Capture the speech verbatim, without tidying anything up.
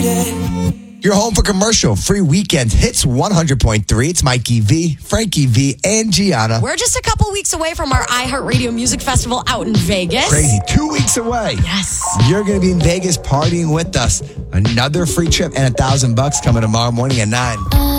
You're home for commercial free weekend hits one hundred point three. It's Mikey V, Frankie V, and Gianna. We're just a couple weeks away from our iHeartRadio Music Festival out in Vegas. Crazy. Two weeks away. Yes. You're going to be in Vegas partying with us. Another free trip and a thousand bucks coming tomorrow morning at nine.